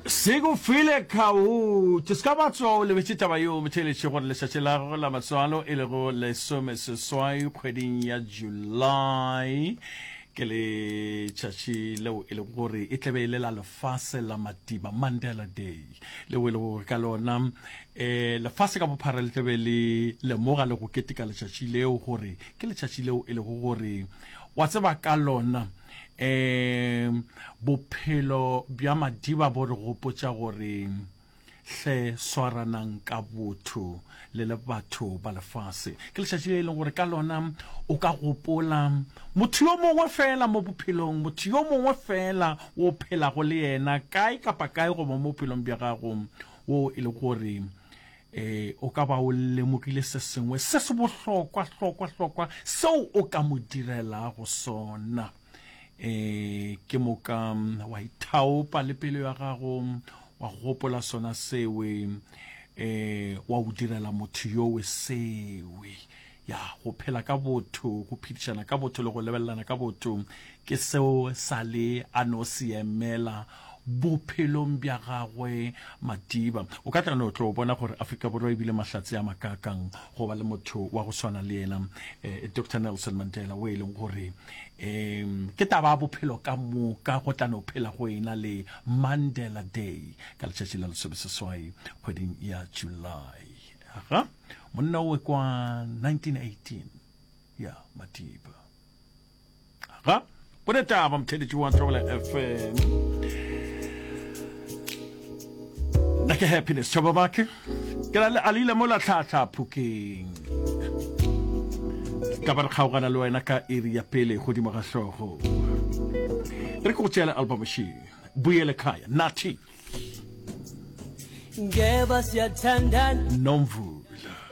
Sego file kau tiskaba tso le bitsita ba yo mtele tshego le shatela go la matswalo e le go le some se swai kgweding ya July ke le tšatši leo e le gore e tlebe le la lefase la madiba Mandela Day le wele go ka lona lefase ka bophara le tlebe le lemoga le go keteka letšatši leo gore ke letšatši leo e le go gore wa tseba ka lona bophelo bja madiba bo re gopotša gore hle swaranang ka botho le batho ba lefase ke letšatši le e leng gore ka lona o ka gopola motho yo mongwe fela mo bophelong motho yo mongwe fela o phelago le yena kae kapa kae goba mo bophelong bja gago wo e le gore o ka ba o lemogile se sengwe se se bohlokwa seo o ka mo direlago sona ke mo ka wa ithaopa le pelo ya gago wa gopola sona sewe wa o direla motho yo we sewe ya go phela ka botho go phedišana ka botho le go lebelelana ka botho ke seo sa le a no se emela bophelong bja gagwe madiba o ka tla no tlo bona gore Afrika Borwa e bile mahlatse a makakang go ba le motho wa go swana le yena Dr. Nelson Mandela we leng gore ke taba bophelo ka moka go tla no phela go ena le Mandela Day ka letšatši la lesomeseswai kgweding ya July aha monna we kwa 1918 ya madiba aha bona taba mtheletši wa Ntlogela FM like a happiness Chababake kala alila mola tata puking kabar khawgana lo ena ka area pele godimo ga hlogo re go tšela album shi buyele kaya nathi ngeba siyathandana nomvula